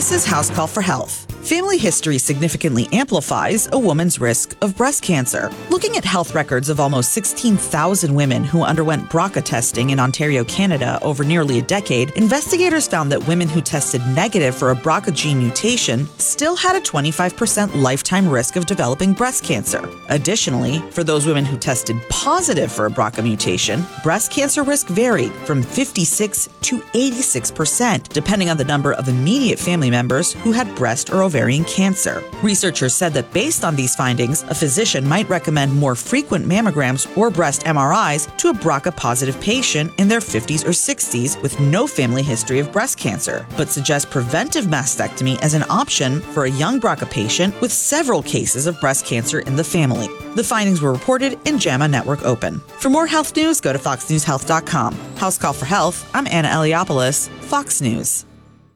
This is House Call for Health. Family history significantly amplifies a woman's risk of breast cancer. Looking at health records of almost 16,000 women who underwent BRCA testing in Ontario, Canada over nearly a decade, investigators found that women who tested negative for a BRCA gene mutation still had a 25% lifetime risk of developing breast cancer. Additionally, for those women who tested positive for a BRCA mutation, breast cancer risk varied from 56 to 86%, depending on the number of immediate family members who had breast or ovarian cancer. Researchers said that based on these findings, a physician might recommend more frequent mammograms or breast MRIs to a BRCA-positive patient in their 50s or 60s with no family history of breast cancer, but suggest preventive mastectomy as an option for a young BRCA patient with several cases of breast cancer in the family. The findings were reported in JAMA Network Open. For more health news, go to foxnewshealth.com. House Call for Health, I'm Anna Eliopoulos, Fox News.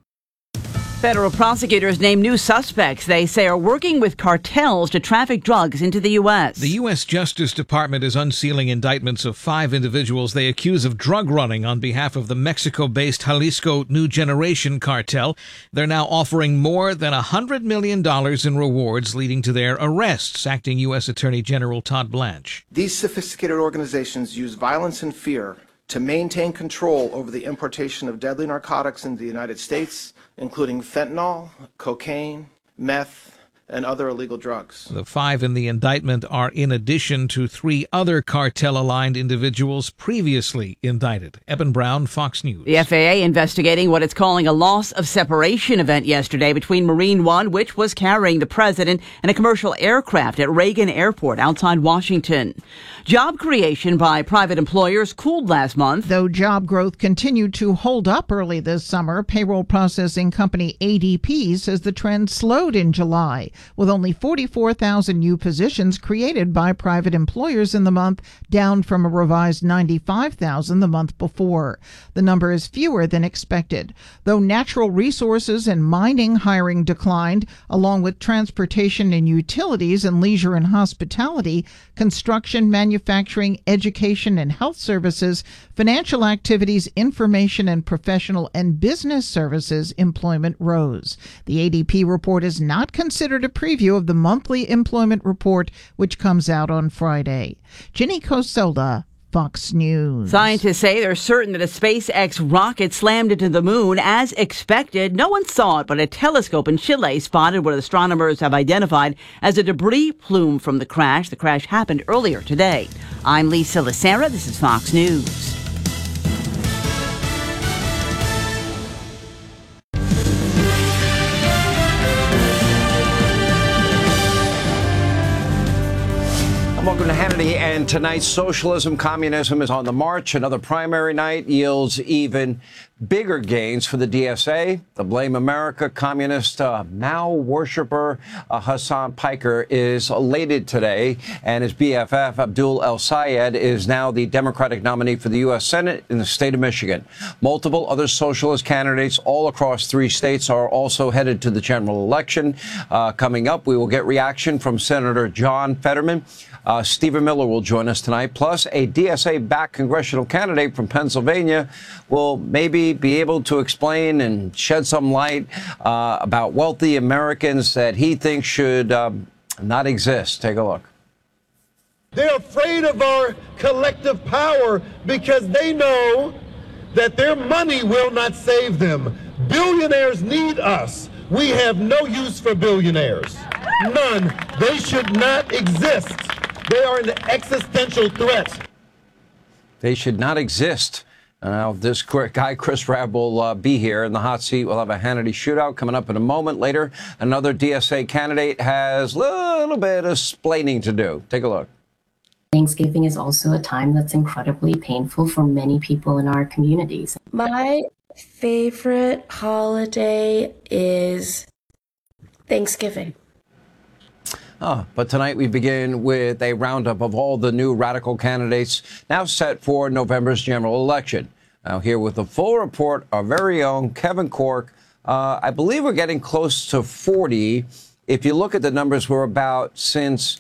Federal prosecutors name new suspects they say are working with cartels to traffic drugs into the U.S. The U.S. Justice Department is unsealing indictments of 5 individuals they accuse of drug running on behalf of the Mexico-based Jalisco New Generation cartel. They're now offering more than $100 million in rewards, leading to their arrests. Acting U.S. Attorney General Todd Blanche. These sophisticated organizations use violence and fear to maintain control over the importation of deadly narcotics into the United States, including fentanyl, cocaine, meth, and other illegal drugs. The 5 in the indictment are in addition to 3 other cartel-aligned individuals previously indicted. Eben Brown, Fox News. The FAA investigating what it's calling a loss of separation event yesterday between Marine One, which was carrying the president, and a commercial aircraft at Reagan Airport outside Washington. Job creation by private employers cooled last month. Though job growth continued to hold up early this summer, payroll processing company ADP says the trend slowed in July, with only 44,000 new positions created by private employers in the month, down from a revised 95,000 the month before. The number is fewer than expected. Though natural resources and mining hiring declined, along with transportation and utilities and leisure and hospitality, construction, manufacturing, education and health services, financial activities, information and professional and business services employment rose. The ADP report is not considered a preview of the monthly employment report, which comes out on Friday. Ginny Cosola, Fox News. Scientists say they're certain that a SpaceX rocket slammed into the moon as expected. No one saw it, but a telescope in Chile spotted what astronomers have identified as a debris plume from the crash. The crash happened earlier today. I'm Lisa Lacera. This is Fox News. Welcome to Hannity, and tonight's socialism, communism is on the march. Another primary night yields even bigger gains for the DSA. The Blame America communist Mao worshiper Hassan Piker is elated today, and his BFF Abdul El-Sayed is now the Democratic nominee for the U.S. Senate in the state of Michigan. Multiple other socialist candidates all across 3 states are also headed to the general election. Coming up, we will get reaction from Senator John Fetterman. Stephen Miller will join us tonight, plus a DSA-backed congressional candidate from Pennsylvania will maybe be able to explain and shed some light about wealthy Americans that he thinks should not exist. Take a look. They're afraid of our collective power because they know that their money will not save them. Billionaires need us. We have no use for billionaires. None. They should not exist. They are an existential threat. They should not exist. Now, this guy, Chris Rabb, will be here in the hot seat. We'll have a Hannity shootout coming up in a moment. Later, another DSA candidate has a little bit of splaining to do. Take a look. Thanksgiving is also a time that's incredibly painful for many people in our communities. My favorite holiday is Thanksgiving. But tonight we begin with a roundup of all the new radical candidates now set for November's general election. Now here with the full report, our very own Kevin Corke. I believe we're getting close to 40. If you look at the numbers, we're about since,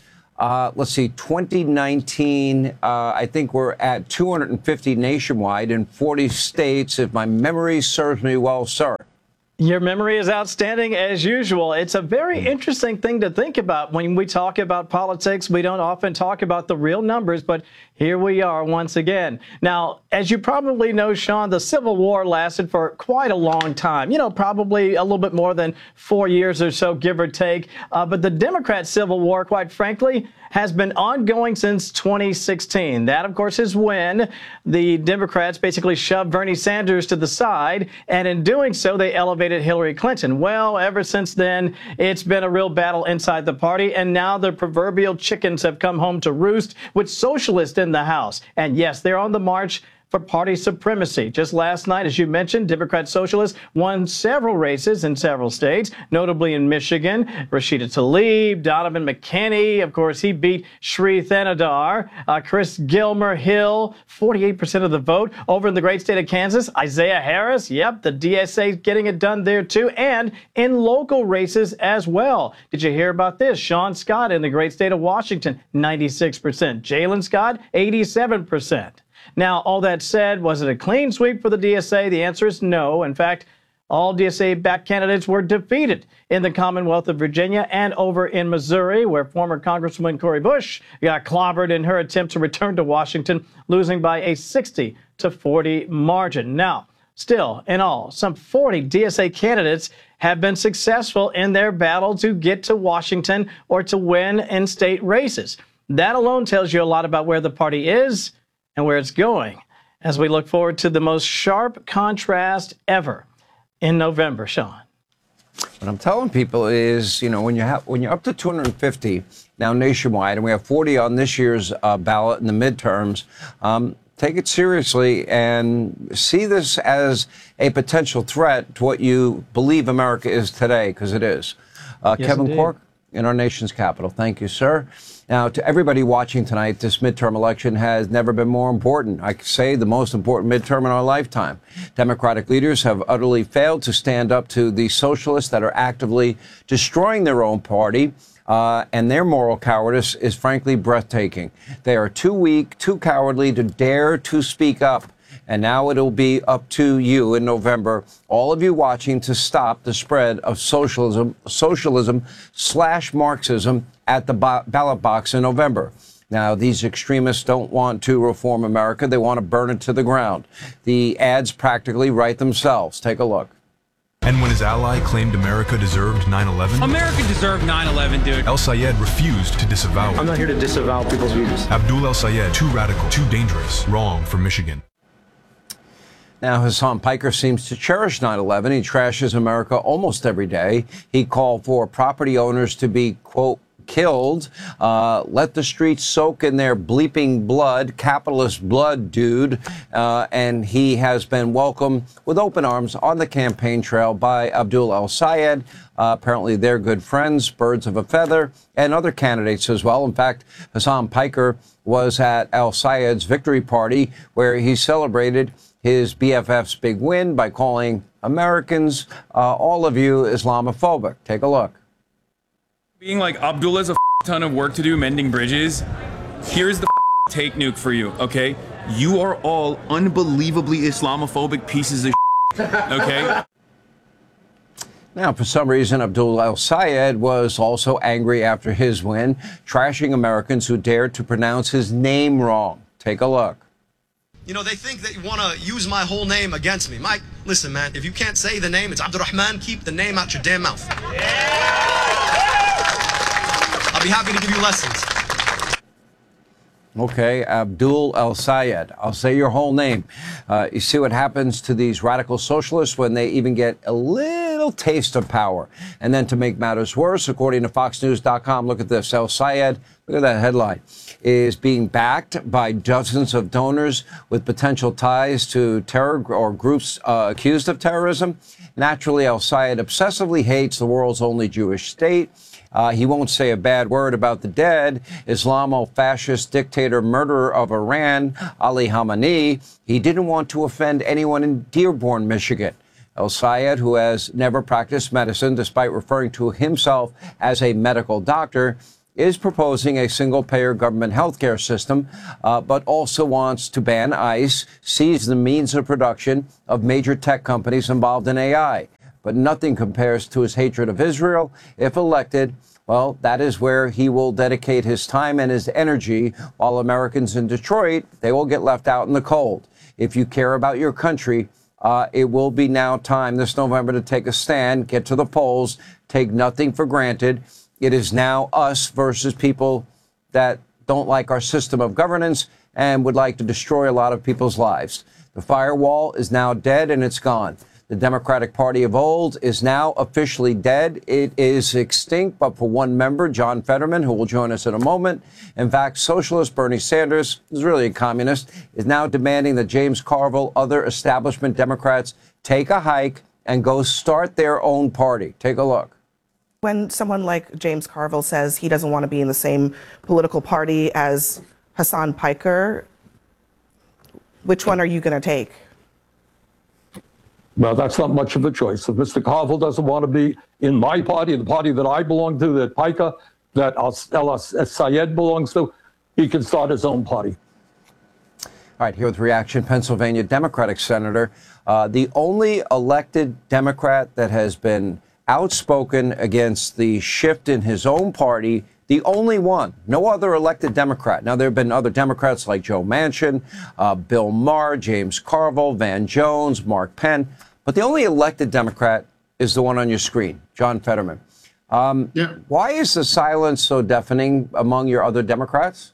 2019, I think we're at 250 nationwide in 40 states, if my memory serves me well, sir. Your memory is outstanding as usual. It's a very interesting thing to think about. When we talk about politics, we don't often talk about the real numbers, but here we are once again. Now, as you probably know, Sean, the Civil War lasted for quite a long time. You know, probably a little bit more than 4 years or so, give or take. But the Democrat Civil War, quite frankly, has been ongoing since 2016. That, of course, is when the Democrats basically shoved Bernie Sanders to the side, and in doing so, they elevated Hillary Clinton. Well, ever since then, it's been a real battle inside the party, and now the proverbial chickens have come home to roost with socialists in the House. And yes, they're on the march for party supremacy. Just last night, as you mentioned, Democrat Socialists won several races in several states, notably in Michigan. Rashida Tlaib, Donovan McKinney, of course, he beat Sri Thanadar. Chris Gilmer Hill, 48% of the vote. Over in the great state of Kansas, Isaiah Harris, yep, the DSA getting it done there too, and in local races as well. Did you hear about this? Sean Scott in the great state of Washington, 96%. Jalen Scott, 87%. Now, all that said, was it a clean sweep for the DSA? The answer is no. In fact, all DSA-backed candidates were defeated in the Commonwealth of Virginia and over in Missouri, where former Congresswoman Cori Bush got clobbered in her attempt to return to Washington, losing by a 60-40 margin. Now, still, in all, some 40 DSA candidates have been successful in their battle to get to Washington or to win in state races. That alone tells you a lot about where the party is and where it's going, as we look forward to the most sharp contrast ever in November, Sean. What I'm telling people is, you know, when you're up to 250 now nationwide, and we have 40 on this year's ballot in the midterms, take it seriously and see this as a potential threat to what you believe America is today, because it is. Yes, Kevin indeed. Corke in our nation's capital. Thank you, sir. Now, to everybody watching tonight, this midterm election has never been more important. I could say the most important midterm in our lifetime. Democratic leaders have utterly failed to stand up to the socialists that are actively destroying their own party, and their moral cowardice is frankly breathtaking. They are too weak, too cowardly to dare to speak up. And now it'll be up to you in November, all of you watching, to stop the spread of socialism/Marxism at the ballot box in November. Now, these extremists don't want to reform America. They want to burn it to the ground. The ads practically write themselves. Take a look. And when his ally claimed America deserved 9/11? America deserved 9/11, dude. El Sayed refused to disavow it. I'm not here to disavow people's views. Abdul El Sayed, too radical, too dangerous, wrong for Michigan. Now, Hassan Piker seems to cherish 9/11. He trashes America almost every day. He called for property owners to be, quote, killed. Let the streets soak in their bleeping blood, capitalist blood, dude. And he has been welcomed with open arms on the campaign trail by Abdul El Sayed. Apparently, they're good friends, birds of a feather, and other candidates as well. In fact, Hassan Piker was at El Sayed's victory party, where he celebrated his BFF's big win by calling Americans, all of you, Islamophobic. Take a look. Being like, Abdullah has a ton of work to do mending bridges. Here's the take nuke for you, okay? You are all unbelievably Islamophobic pieces of okay? Now, for some reason, Abdul El Sayed was also angry after his win, trashing Americans who dared to pronounce his name wrong. Take a look. You know, they think that you want to use my whole name against me. Mike, listen, man, if you can't say the name, it's Abdurrahman, keep the name out your damn mouth. I'll be happy to give you lessons. Okay, Abdul El Sayed. I'll say your whole name. You see what happens to these radical socialists when they even get a little taste of power. And then to make matters worse, according to FoxNews.com, look at this. El Sayed, look at that headline, is being backed by dozens of donors with potential ties to terror or groups accused of terrorism. Naturally, El Sayed obsessively hates the world's only Jewish state. He won't say a bad word about the dead Islamo-fascist dictator murderer of Iran, Ali Khamenei. He didn't want to offend anyone in Dearborn, Michigan. El Sayed, who has never practiced medicine despite referring to himself as a medical doctor, is proposing a single-payer government health care system, but also wants to ban ICE, seize the means of production of major tech companies involved in AI. but nothing compares to his hatred of Israel. If elected, well, that is where he will dedicate his time and his energy, while Americans in Detroit, they will get left out in the cold. If you care about your country, it will be now time this November to take a stand, get to the polls, take nothing for granted. It is now us versus people that don't like our system of governance and would like to destroy a lot of people's lives. The firewall is now dead and it's gone. The Democratic Party of old is now officially dead. It is extinct, but for one member, John Fetterman, who will join us in a moment. In fact, socialist Bernie Sanders, who's really a communist, is now demanding that James Carville, other establishment Democrats, take a hike and go start their own party. Take a look. When someone like James Carville says he doesn't want to be in the same political party as Hassan Piker, which one are you going to take? Well, that's not much of a choice. If Mr. Carville doesn't want to be in my party, the party that I belong to, that Piker, that El Sayed belongs to, he can start his own party. All right, here with reaction, Pennsylvania Democratic Senator, the only elected Democrat that has been outspoken against the shift in his own party, the only one, no other elected Democrat. Now, there have been other Democrats like Joe Manchin, Bill Maher, James Carville, Van Jones, Mark Penn, but the only elected Democrat is the one on your screen, John Fetterman. Why is the silence so deafening among your other Democrats?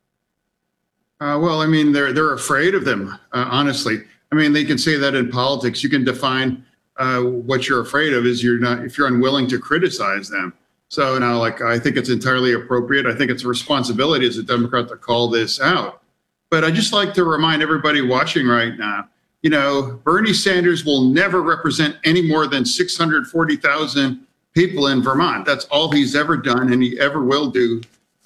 Well, I mean, they're afraid of them, honestly. I mean, they can say that in politics. You can define what you're afraid of is if you're unwilling to criticize them. So now, I think it's entirely appropriate. I think it's a responsibility as a Democrat to call this out. But I just like to remind everybody watching right now, Bernie Sanders will never represent any more than 640,000 people in Vermont. That's all he's ever done, and he ever will do.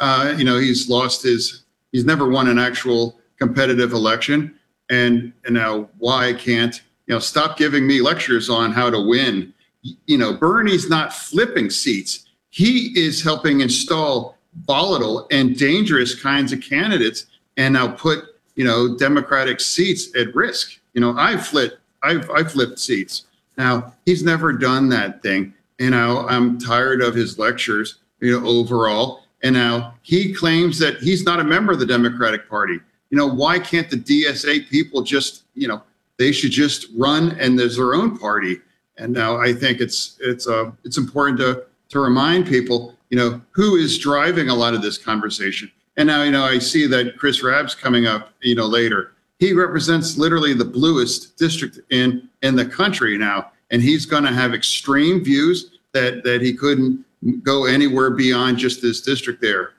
He's never won an actual competitive election. And now why can't, stop giving me lectures on how to win. Bernie's not flipping seats. He is helping install volatile and dangerous kinds of candidates and now put, Democratic seats at risk. I've flipped seats. Now, he's never done that thing. I'm tired of his lectures, overall. And now he claims that he's not a member of the Democratic Party. Why can't the DSA people just, they should just run and there's their own party. And now I think it's important to remind people, who is driving a lot of this conversation. And now, I see that Chris Rabb's coming up, later. He represents literally the bluest district in the country now. And he's going to have extreme views that he couldn't go anywhere beyond just this district there.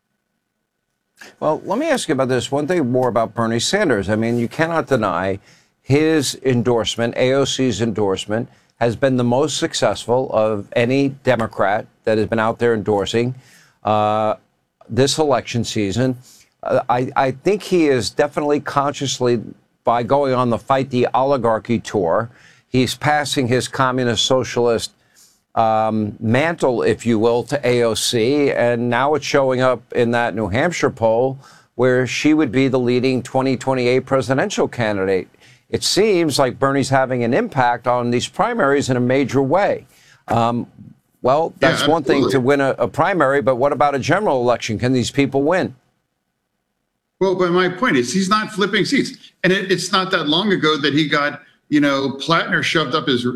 Well, let me ask you about this. One thing more about Bernie Sanders. I mean, you cannot deny his endorsement, AOC's endorsement, has been the most successful of any Democrat that has been out there endorsing this election season. I think he is definitely consciously, by going on the Fight the Oligarchy tour, he's passing his communist socialist mantle, if you will, to AOC. And now it's showing up in that New Hampshire poll where she would be the leading 2028 presidential candidate. It seems like Bernie's having an impact on these primaries in a major way. Well, that's one thing to win a primary, but what about a general election? Can these people win? Well, but my point is he's not flipping seats. And it's not that long ago that he got, Plattner shoved up his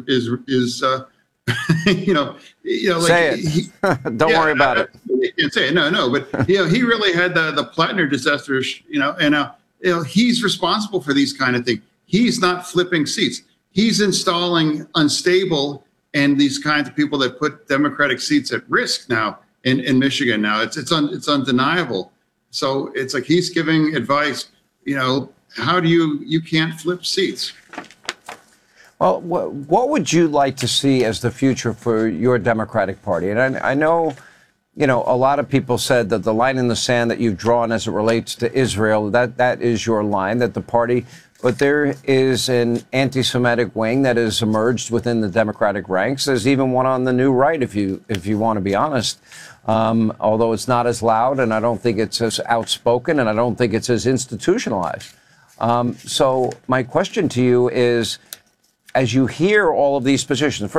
say it. Don't worry about it. You can't say it. No. But, he really had the Plattner disaster, and he's responsible for these kind of things. He's not flipping seats. He's installing unstable and these kinds of people that put Democratic seats at risk now in Michigan. Now it's undeniable. So it's like he's giving advice. How do you can't flip seats? Well, what would you like to see as the future for your Democratic Party? And I know, a lot of people said that the line in the sand that you've drawn as it relates to Israel, that is your line, that the party. But there is an anti-Semitic wing that has emerged within the Democratic ranks. There's even one on the new right, if you want to be honest, although it's not as loud, and I don't think it's as outspoken, and I don't think it's as institutionalized. So my question to you is, as you hear all of these positions,